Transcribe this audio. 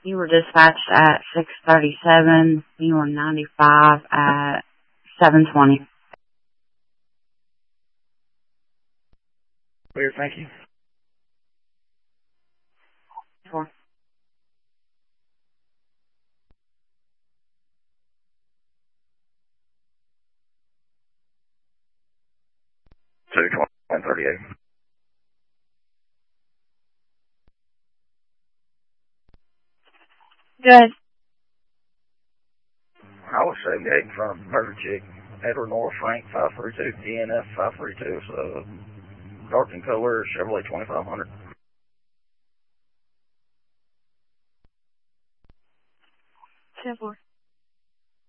You were dispatched at 6:37. You were 95 at 7:20. Clear, thank you. Sure. Two 2138. Good. I was segregating from Murder Chick, Edward North Frank 532, DNF 532, so dark and color Chevrolet 2500. 10-4.